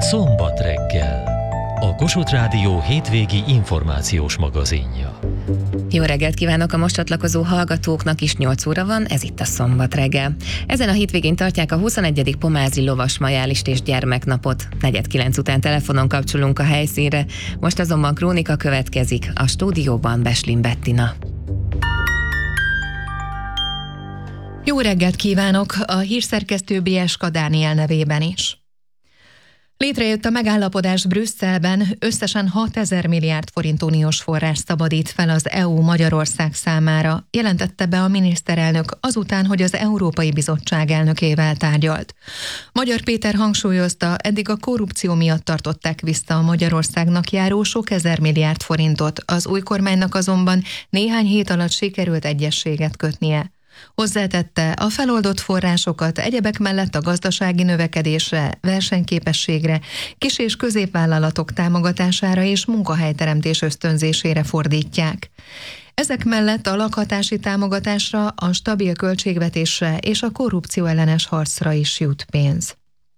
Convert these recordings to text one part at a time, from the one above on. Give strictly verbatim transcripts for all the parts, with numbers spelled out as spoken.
Szombat reggel. A Kossuth Rádió hétvégi információs magazinja. Jó reggelt kívánok a most csatlakozó hallgatóknak is, nyolc óra van, ez itt a Szombat reggel. Ezen a hétvégén tartják a huszonegyedik Pomázi Lovas Majálist és Gyermeknapot. negyed kilenc után telefonon kapcsolunk a helyszínre, most azonban krónika következik, a stúdióban Beslin Bettina. Jó reggelt kívánok, a hírszerkesztő Bieska Dániel nevében is. Létrejött a megállapodás Brüsszelben, összesen hatezer milliárd forint uniós forrás szabadít fel az é u Magyarország számára, jelentette be a miniszterelnök azután, hogy az Európai Bizottság elnökével tárgyalt. Magyar Péter hangsúlyozta, eddig a korrupció miatt tartották vissza a Magyarországnak járó sok ezer milliárd forintot, az új kormánynak azonban néhány hét alatt sikerült egyezséget kötnie. Hozzátette, a feloldott forrásokat egyebek mellett a gazdasági növekedésre, versenyképességre, kis- és középvállalatok támogatására és munkahelyteremtés ösztönzésére fordítják. Ezek mellett a lakhatási támogatásra, a stabil költségvetésre és a korrupció ellenes harcra is jut pénz.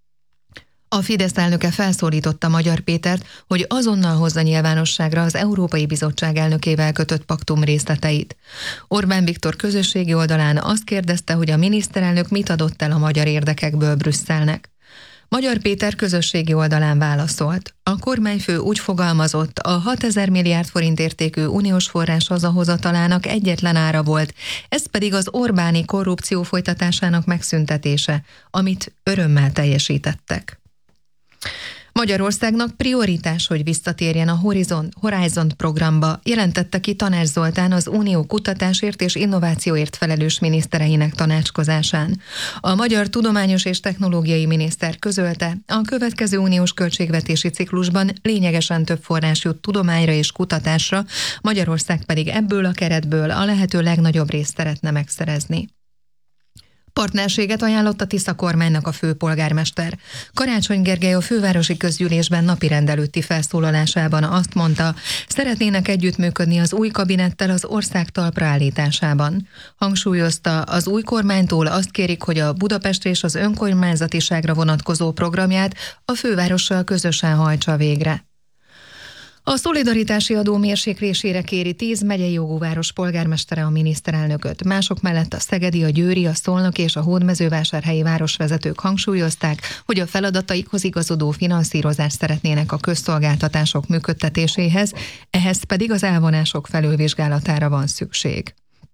A Fidesz elnöke felszólította Magyar Pétert, hogy azonnal hozza nyilvánosságra az Európai Bizottság elnökével kötött paktum részleteit. Orbán Viktor közösségi oldalán azt kérdezte, hogy a miniszterelnök mit adott el a magyar érdekekből Brüsszelnek. Magyar Péter közösségi oldalán válaszolt. A kormányfő úgy fogalmazott, a hatezer milliárd forint értékű uniós forrás hazahozatalának egyetlen ára volt, ez pedig az Orbáni korrupció folytatásának megszüntetése, amit örömmel teljesítettek. Magyarországnak prioritás, hogy visszatérjen a Horizon, Horizon programba, jelentette ki Tanács Zoltán az Unió kutatásért és innovációért felelős minisztereinek tanácskozásán. A magyar tudományos és technológiai miniszter közölte, a következő uniós költségvetési ciklusban lényegesen több forrás jut tudományra és kutatásra, Magyarország pedig ebből a keretből a lehető legnagyobb részt szeretne megszerezni. Partnerséget ajánlott a Tisza kormánynak a főpolgármester. Karácsony Gergely a fővárosi közgyűlésben napirend előtti felszólalásában azt mondta, szeretnének együttműködni az új kabinettel az ország talpra állításában. Hangsúlyozta, az új kormánytól azt kérik, hogy a Budapest és az önkormányzatiságra vonatkozó programját a fővárossal közösen hajtsa végre. A szolidaritási adó mérséklésére kéri tíz megyei jogú város polgármestere a miniszterelnököt. Mások mellett a szegedi, a győri, a szolnoki és a hódmezővásárhelyi városvezetők hangsúlyozták, hogy a feladataikhoz igazodó finanszírozást szeretnének a közszolgáltatások működtetéséhez, ehhez pedig az elvonások felülvizsgálatára van szükség.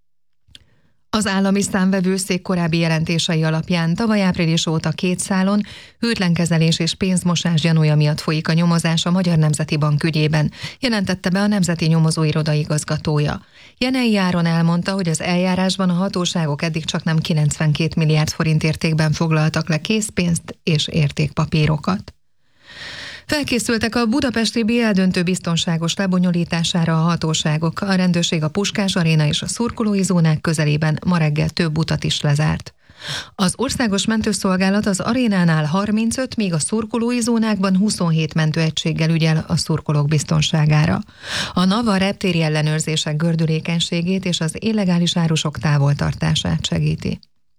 Az állami számvevőszék korábbi jelentései alapján tavaly április óta két szálon hűtlenkezelés és pénzmosás gyanúja miatt folyik a nyomozás a Magyar Nemzeti Bank ügyében, jelentette be a Nemzeti Nyomozóiroda igazgatója. Jenei Áron elmondta, hogy az eljárásban a hatóságok eddig csaknem kilencvenkét milliárd forint értékben foglaltak le készpénzt és értékpapírokat. Felkészültek a budapesti bé el döntő biztonságos lebonyolítására a hatóságok. A rendőrség a Puskás Aréna és a szurkolói zónák közelében ma reggel több utat is lezárt. Az országos mentőszolgálat az arénánál harmincöt, míg a szurkolói zónákban huszonhét mentőegységgel ügyel a szurkolók biztonságára. A NAV a reptéri ellenőrzések gördülékenységét és az illegális árusok távoltartását segíti.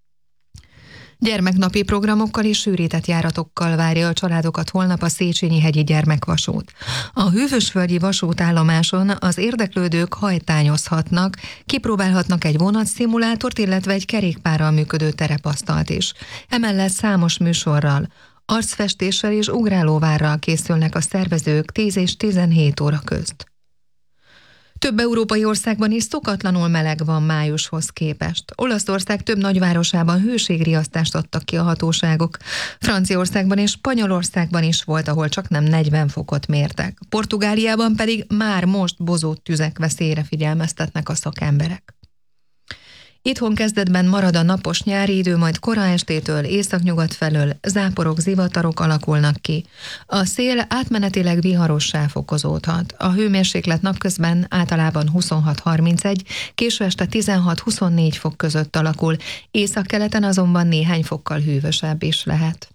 Gyermeknapi programokkal és sűrített járatokkal várja a családokat holnap a Széchenyi-hegyi gyermekvasút. A hűvösvölgyi vasútállomáson az érdeklődők hajtányozhatnak, kipróbálhatnak egy vonatszimulátort, illetve egy kerékpárral működő terepasztalt is. Emellett számos műsorral, arcfestéssel és ugrálóvárral készülnek a szervezők tíz és tizenhét óra közt. Több európai országban is szokatlanul meleg van májushoz képest. Olaszország több nagyvárosában hőségriasztást adtak ki a hatóságok. Franciaországban és Spanyolországban is volt, ahol csak nem negyven fokot mértek. Portugáliában pedig már most bozót tüzek veszélyre figyelmeztetnek a szakemberek. Itthon kezdetben marad a napos nyári idő, majd kora estétől északnyugat felől záporok, zivatarok alakulnak ki. A szél átmenetileg viharossá fokozódhat. A hőmérséklet napközben általában huszonhat harmincegy, késő este tizenhat-huszonnégy fok között alakul, északkeleten azonban néhány fokkal hűvösebb is lehet.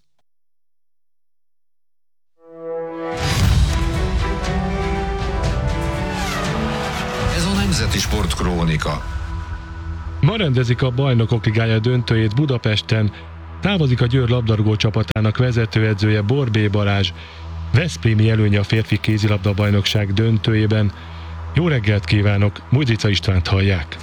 Ez a Nemzeti Sportkrónika. Ma rendezik a Bajnokok Ligája döntőjét Budapesten. Távozik a Győr labdarúgó csapatának vezetőedzője Borbély Balázs, veszprémi előnye a férfi kézilabda bajnokság döntőjében. Jó reggelt kívánok, Mudrica Istvánt hallják.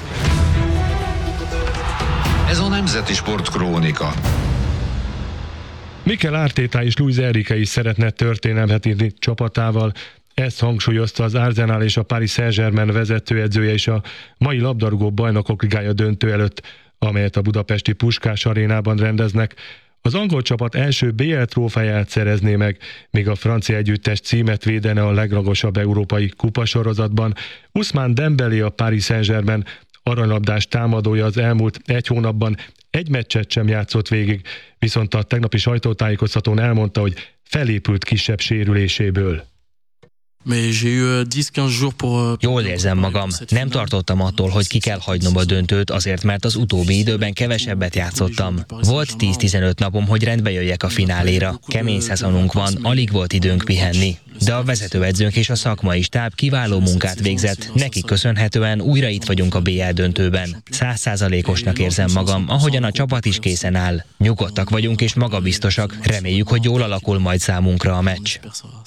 Ez a Nemzeti Sport Krónika. Mikel Arteta és Luis Enrique is szeretne történelmet írni csapatával. Ezt hangsúlyozta az Arsenal és a Paris Saint-Germain vezetőedzője is a mai labdarúgó bajnokok ligája döntő előtt, amelyet a budapesti Puskás arénában rendeznek. Az angol csapat első bé el trófeáját szerezné meg, míg a francia együttes címet védene a legragosabb európai kupasorozatban. Ousmane Dembélé, a Paris Saint-Germain aranylabdás támadója az elmúlt egy hónapban egy meccset sem játszott végig, viszont a tegnapi sajtótájékoztatón elmondta, hogy felépült kisebb sérüléséből. Jól érzem magam. Nem tartottam attól, hogy ki kell hagynom a döntőt, azért mert az utóbbi időben kevesebbet játszottam. Volt tíz-tizenöt napom, hogy rendbe jöjjek a fináléra. Kemény szezonunk van, alig volt időnk pihenni. De a vezetőedzőnk és a szakmai stáb kiváló munkát végzett. Nekik köszönhetően újra itt vagyunk a bé el döntőben. Száz százalékosnak érzem magam, ahogyan a csapat is készen áll. Nyugodtak vagyunk és magabiztosak. Reméljük, hogy jól alakul majd számunkra a meccs.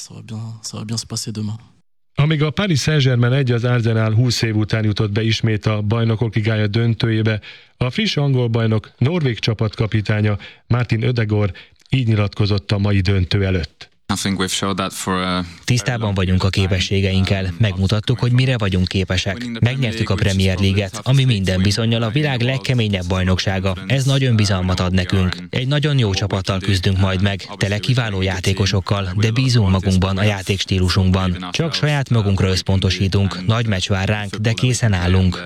Amíg a Paris Saint-Germain egy, az Arsenal húsz év után jutott be ismét a Bajnokok Ligája döntőjébe, a friss angol bajnok norvég csapatkapitánya Martin Ødegaard így nyilatkozott a mai döntő előtt. Tisztában vagyunk a képességeinkkel, megmutattuk, hogy mire vagyunk képesek. Megnyertük a Premier League-et, ami minden bizonnyal a világ legkeményebb bajnoksága. Ez nagy önbizalmat ad nekünk. Egy nagyon jó csapattal küzdünk majd meg, tele kiváló játékosokkal, de bízunk magunkban, a játékstílusunkban. Csak saját magunkra összpontosítunk, nagy meccs vár ránk, de készen állunk.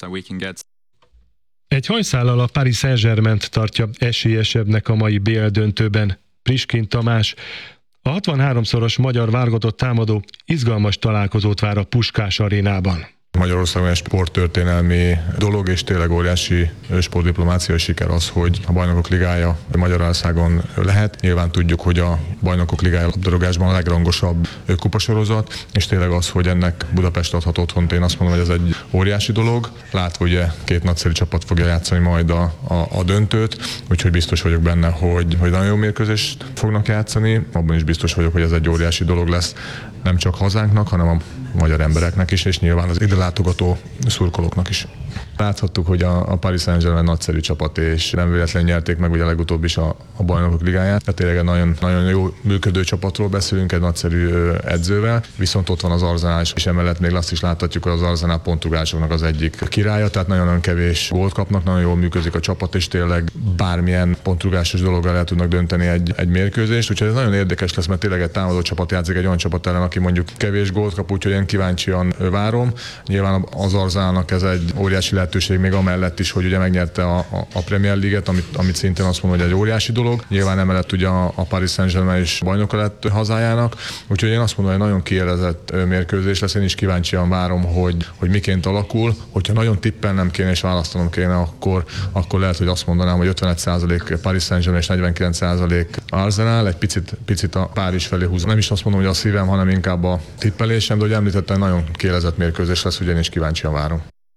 Egy hajszállal a Paris Saint-Germaint tartja esélyesebbnek a mai bé el döntőben Priskin Tamás. A hatvanháromszoros magyar válogatott támadó izgalmas találkozót vár a Puskás arénában. Magyarországon egy sporttörténelmi dolog, és tényleg óriási sportdiplomáciai siker az, hogy a Bajnokok Ligája Magyarországon lehet. Nyilván tudjuk, hogy a Bajnokok Ligája labdarúgásban a legrangosabb kupasorozat, és tényleg az, hogy ennek Budapest adhat otthont, én azt mondom, hogy ez egy óriási dolog. Látva ugye két nagyszerű csapat fogja játszani majd a, a, a döntőt, úgyhogy biztos vagyok benne, hogy, hogy nagyon jó mérkőzést fognak játszani. Abban is biztos vagyok, hogy ez egy óriási dolog lesz, nem csak hazánknak, hanem a magyar embereknek is, és nyilván az ide látogató szurkolóknak is. Láthattuk, hogy a, a Paris Saint-Germain nagyszerű csapat, és nem véletlenül nyerték meg ugye legutóbb is a, a Bajnokok Ligáját. Tehát tényleg egy nagyon, nagyon jó működő csapatról beszélünk, egy nagyszerű edzővel, viszont ott van az Arsenal is, és emellett még azt is láthatjuk, hogy az Arsenal pontrugásoknak az egyik királya, tehát nagyon-nagyon kevés gólt kapnak, nagyon jól működik a csapat, és tényleg bármilyen pontrugásos dologgal el tudnak dönteni egy, egy mérkőzést, úgyhogy ez nagyon érdekes lesz, mert tényleg egy támadó csapat játszik egy olyan csapat ellen, aki mondjuk kevés gólt kap, úgyhogy én kíváncsian várom. Nyilván az Arsenalnak ez egy óriási lehetőség még amellett is, hogy ugye megnyerte a, a, a Premier League-et, amit, amit szintén azt mondom, hogy egy óriási dolog. Nyilván emellett ugye a, a Paris Saint-Germain is bajnoka lett hazájának, úgyhogy én azt mondom, hogy nagyon kiélezett mérkőzés lesz. Én is kíváncsian várom, hogy, hogy miként alakul. Hogyha nagyon tippelnem kéne és választanom kéne, akkor, akkor lehet, hogy azt mondanám, hogy ötvenöt százalék Paris Saint-Germain és negyvenkilenc százalék Arsenal, egy picit, picit a Párizs felé húzom. Nem is azt mondom, hogy a szívem, hanem inkább a tippelésem, de hogy említettem, nagyon kiélezett mérkőzés lesz, ugye én is kíváncsian várom.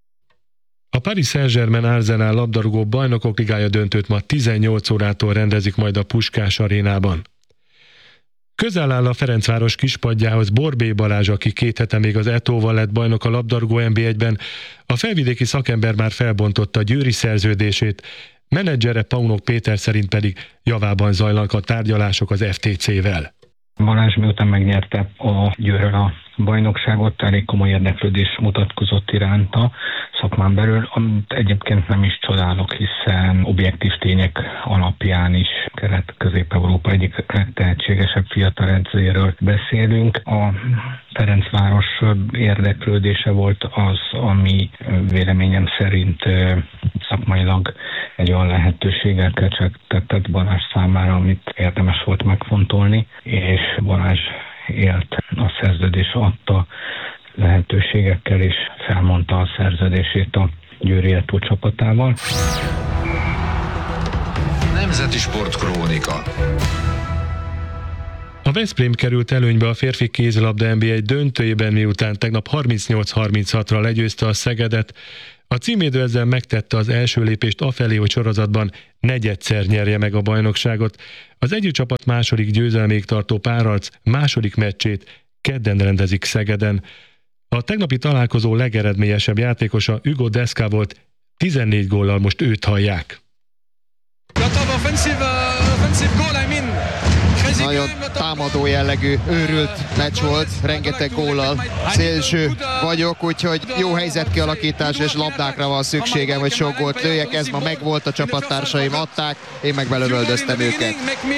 A Paris Saint-Germain Arsenal labdarúgó Bajnokok Ligája döntőt ma tizennyolc órától rendezik majd a Puskás arénában. Közel áll a Ferencváros kispadjához Borbély Balázs, aki két hete még az Etóval lett bajnok a labdarúgó en bé egyben. A felvidéki szakember már felbontotta a győri szerződését, menedzsere Paunok Péter szerint pedig javában zajlanak a tárgyalások az ef té cével. Balázs miután megnyerte a Győrrel a bajnokságot, elég komoly érdeklődés mutatkozott iránta szakmán belül, amit egyébként nem is csodálok, hiszen objektív tények alapján is Kelet-Közép-Európa egyik legtehetségesebb fiatal edzőjéről beszélünk. A Ferencváros érdeklődése volt az, ami véleményem szerint szakmailag egy olyan lehetőséggel kecsegtetett Balázs számára, amit érdemes volt megfontolni, és Balázs élt a szerződés adta lehetőségekkel, és felmondta a szerződését a Győri Etó csapatával. Nemzeti Sport Krónika. A Veszprém került előnybe a férfi kézilabda en bé egy döntőjében, miután tegnap harmincnyolc harminchatra legyőzte a Szegedet. A címvédő ezzel megtette az első lépést afelé, hogy sorozatban negyedszer nyerje meg a bajnokságot. Az egyik csapat második győzelméig tartó párharc második meccsét kedden rendezik Szegeden. A tegnapi találkozó legeredményesebb játékosa Hugo Desca volt, tizennégy góllal, most őt hallják. Nagyon támadó jellegű, őrült meccs volt, rengeteg góllal. Szélső vagyok, úgyhogy jó helyzetkialakítás és labdákra van szükségem, hogy sok gólt lőjek. Ez ma megvolt, a csapattársaim adták, én meg belövöldöztem őket.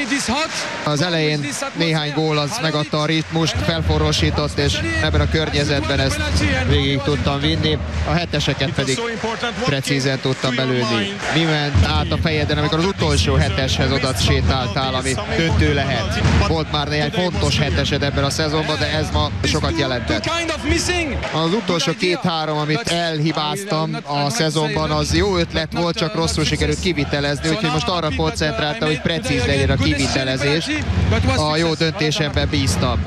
Az elején néhány gól az megadta a ritmust, felforrósított, és ebben a környezetben ezt végig tudtam vinni. A heteseket pedig precízen tudtam belőni. Mi ment át a fejeden, amikor az utolsó heteshez oda sétáltál, ami döntő lehet. Volt már néhány fontos hetesed ebben a szezonban, de ez ma sokat jelentett. Az utolsó két-három, amit elhibáztam a szezonban, az jó ötlet volt, csak rosszul sikerült kivitelezni, úgyhogy most arra koncentráltam, hogy precíz legyen a kivitelezés. A jó döntésemben bíztam.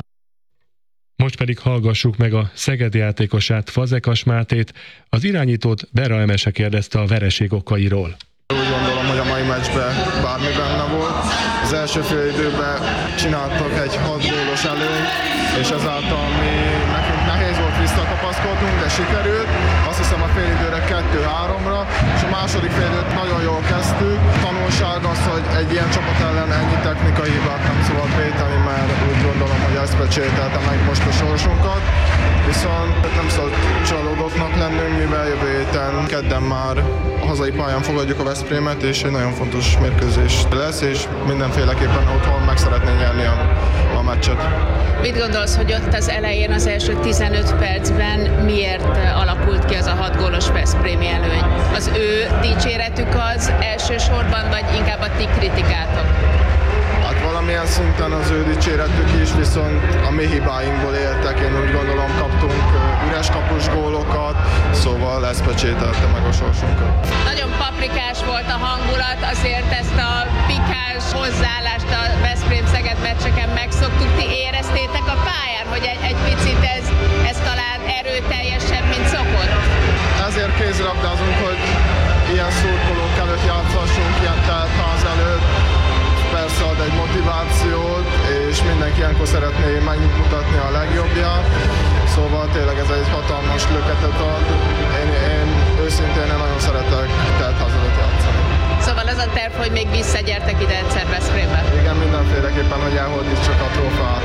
Most pedig hallgassuk meg a Szeged játékosát, Fazekas Mátét. Az irányítót Bera Emese kérdezte a vereség okairól. Úgy gondolom, hogy a mai meccsben bármi benne volt. Az első fél időben csináltak egy hat gólos előnyt, és ezáltal mi, nekünk nehéz volt visszakapaszkodnunk, de sikerült. Azt hiszem a fél időre kettő-háromra, és a második fél időt nagyon jól kezdtük. Tanulság az, hogy egy ilyen csapat ellen ennyi technikai hibát nem szabad véteni, mert úgy gondolom, hogy ezt pecsételte meg most a sorsunkat. Viszont nem szabad csalódottnak lennünk, mivel jövő héten kedden már a hazai pályán fogadjuk a Veszprémet, és egy nagyon fontos mérkőzés lesz, és mindenféleképpen otthon meg szeretnénk nyerni a, a meccset. Mit gondolsz, hogy ott az elején, az első tizenöt percben miért alakult ki az a hat gólos veszprémi előny? Az ő dicséretük az elsősorban, vagy inkább a ti kritikátok? Hát valamilyen szinten az ő dicséretük is, viszont a mi hibáinkból éltek. Én úgy gondolom, kaptunk üres kapus gólokat, szóval ez pecsételte meg a sorsunkat. Nagyon paprikás volt a hangulat, azért ezt a pikás hozzáállást a Veszprém-Szeged meccseken megszoktuk. Ti éreztétek a pályán, hogy egy, egy picit ez, ez talán erőteljesebb, mint szokott? Ezért kézilabdázunk, hogy ilyen szurkolók előtt játszhassunk, ilyen teltház előtt. Persze ad egy motivációt, és mindenki ilyenkor szeretné megmutatni a legjobbját. Szóval tényleg ez egy hatalmas löketet ad. Én, én őszintén én nagyon szeretek teltház előtt játszani. Szóval az a terv, hogy még visszagyertek ide egyszer Veszprémbe? Igen, mindenféleképpen, hogy elhódítsuk a trófeát.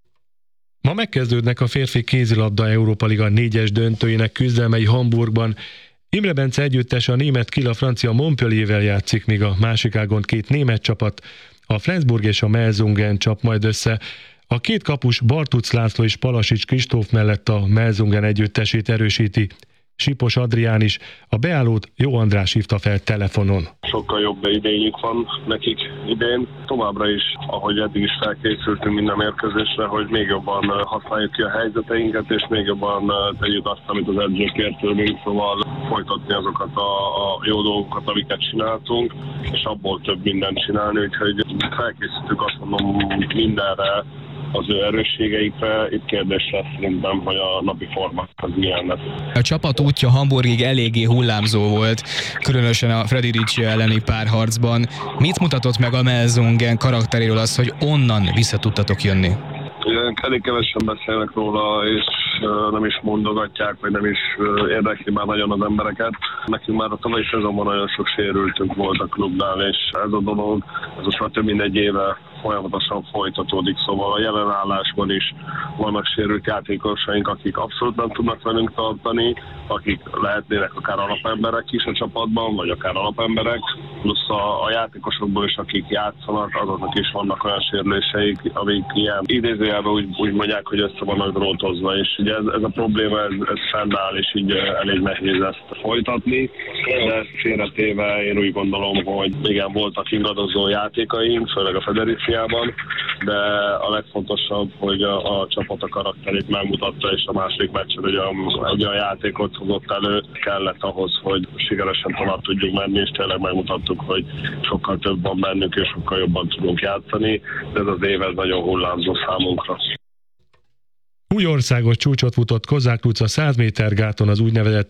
Ma megkezdődnek a férfi kézilabda Európa Liga négyes döntőinek küzdelmei Hamburgban. Imre Bence együttes a német Kiel a francia Montpelliervel játszik, míg a másik ágon két német csapat, a Flensburg és a Melsungen csap majd össze. A két kapus Bartuc László és Palasics Kristóf mellett a Melsungen együttesét erősíti Sipos Adrián is, a beállót Jó András hívta fel telefonon. Sokkal jobb idényük van nekik idén. Továbbra is, ahogy eddig is felkészültünk minden mérkőzésre, hogy még jobban használjuk ki a helyzeteinket, és még jobban tegyük azt, amit az edzők kér tőlünk, szóval folytatni azokat a, a jó dolgokat, amiket csináltunk, és abból több mindent csinálni, úgyhogy felkészültük azt mondom mindenre, az ő erősségeikre. Itt kérdés lesz szerintem, hogy a napi forma az milyen lesz. A csapat útja Hamburgig eléggé hullámzó volt, különösen a Freddy Ricci elleni párharcban. Mit mutatott meg a Melsungen karakteréről az, hogy onnan vissza tudtatok jönni? Elég kevesen beszélnek róla, és nem is mondogatják, vagy nem is érdekli már nagyon az embereket. Nekünk már a tavalyi szezonban nagyon sok sérültünk volt a klubnál, és ez a dolog, ez most már több mint egy éve folyamatosan folytatódik, szóval a jelenállásban is vannak sérült játékosaink, akik abszolút nem tudnak velünk tartani, akik lehetnének akár alapemberek is a csapatban, vagy akár alapemberek, plusz a, a játékosokból is, akik játszanak, azoknak is vannak olyan sérüléseik, amik ilyen idézőjelben úgy, úgy mondják, hogy össze vannak drótozva, és ugye ez, ez a probléma, ez, ez fennáll, és így elég nehéz ezt folytatni, de ezt félretéve én úgy gondolom, hogy igen, voltak ingadozó játékaink, főleg a Federiciában, de a legfontosabb, hogy a, a csapat a karakterét megmutatta, és a második meccsen egy olyan, egy olyan játékot hozott elő, kellett ahhoz, hogy sikeresen tovább tudjuk menni, és tényleg megmutattuk, hogy sokkal több van bennünk, és sokkal jobban tudunk játszani, de ez az év ez nagyon hullámzó számunkra. Új országos csúcsot futott Kozák Luca száz méter gáton az úgynevezett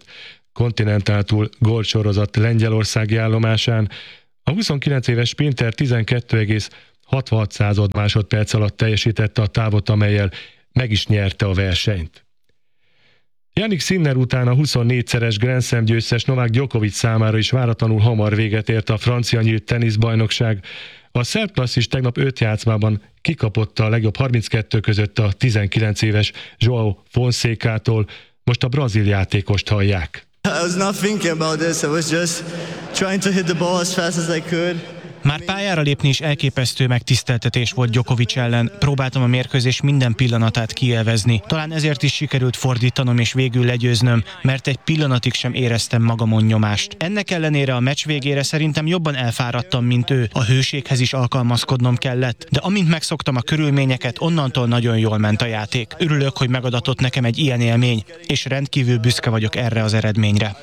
Continental Tour Gold sorozat lengyelországi állomásán. A huszonkilenc éves sprinter tizenkét egész hatvanhat másodperc alatt teljesítette a távot, amellyel meg is nyerte a versenyt. Jannik Sinner után a huszonnégyszeres Grand Slam győztes Novák Djokovic számára is váratlanul hamar véget ért a francia nyílt teniszbajnokság. A szerb klasszis tegnap öt játszmában kikapott a legjobb harminckettő között a tizenkilenc éves João Fonsecától. Most a brazil játékost hallják. I was not thinking about this, I was just trying to hit the ball as fast as I could. Már pályára lépni is elképesztő megtiszteltetés volt Djokovic ellen. Próbáltam a mérkőzés minden pillanatát kielvezni. Talán ezért is sikerült fordítanom és végül legyőznöm, mert egy pillanatig sem éreztem magamon nyomást. Ennek ellenére a meccs végére szerintem jobban elfáradtam, mint ő. A hőséghez is alkalmazkodnom kellett, de amint megszoktam a körülményeket, onnantól nagyon jól ment a játék. Örülök, hogy megadatott nekem egy ilyen élmény, és rendkívül büszke vagyok erre az eredményre.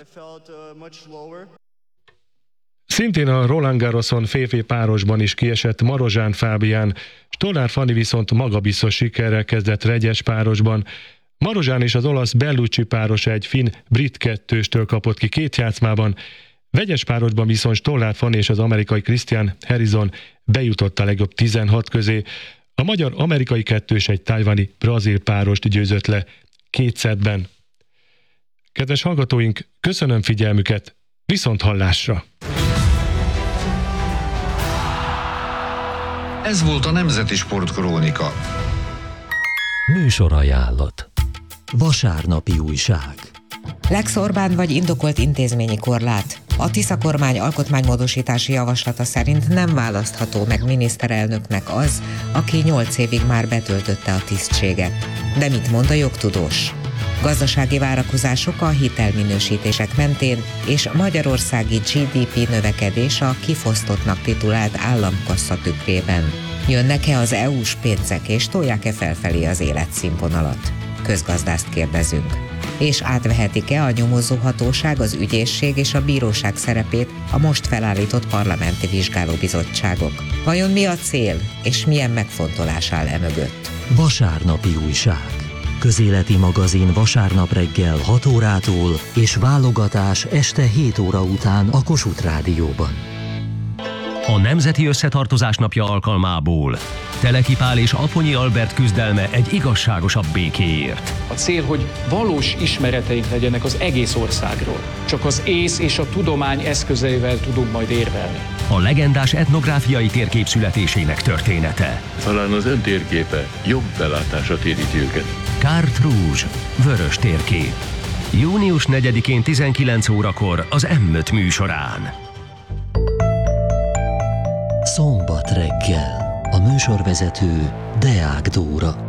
Szintén a Roland Garroson férfi párosban is kiesett Marozsán Fábián, Stollár Fanni viszont magabiztos sikerrel kezdett vegyes párosban. Marozsán és az olasz Bellucci páros egy finn-brit kettőstől kapott ki két játszmában, vegyes párosban viszont Stollár Fanni és az amerikai Christian Harrison bejutott a legjobb tizenhat közé. A magyar-amerikai kettős egy tajvani brazil párost győzött le két szettben. Kedves hallgatóink, köszönöm figyelmüket, viszont hallásra! Ez volt a Nemzeti Sportkrónika. Műsorajánlat. Vasárnapi újság. Lex Orbán vagy indokolt intézményi korlát. A Tisza kormány alkotmánymódosítási javaslata szerint nem választható meg miniszterelnöknek az, aki nyolc évig már betöltötte a tisztséget. De mit mond a jogtudós? Gazdasági várakozások a hitelminősítések mentén és magyarországi gé dé pé növekedés a kifosztottnak titulált államkassa tükrében. Jönnek-e az é u-s pénzek és tolják-e felfelé az életszínvonalat? Közgazdászt kérdezünk. És átvehetik-e a nyomozóhatóság, az ügyészség és a bíróság szerepét a most felállított parlamenti vizsgálóbizottságok? Vajon mi a cél, és milyen megfontolás áll emögött? Vasárnapi újság. Közéleti magazin vasárnap reggel hat órától és válogatás este hét óra után a Kossuth Rádióban. A Nemzeti Összetartozás napja alkalmából Teleki Pál és Aponyi Albert küzdelme egy igazságosabb békéért. A cél, hogy valós ismereteink legyenek az egész országról. Csak az ész és a tudomány eszközeivel tudunk majd érvelni. A legendás etnográfiai térkép születésének története. Talán az ön térképe jobb belátásra téríti őket. Carte Rouge, vörös térkép. június negyedikén tizenkilenc órakor az em öt műsorán. Szombat reggel. A műsorvezető Deák Dóra.